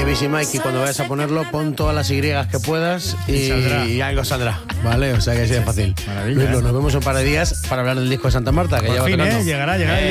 Busy Mike, y cuando vayas a ponerlo, pon todas las Y que puedas y algo saldrá, ¿vale? O sea que así de fácil. Maravilla, Luis, nos vemos en un par de días para hablar del disco de Santa Marta, que Por ya va fin, tocando. llegará.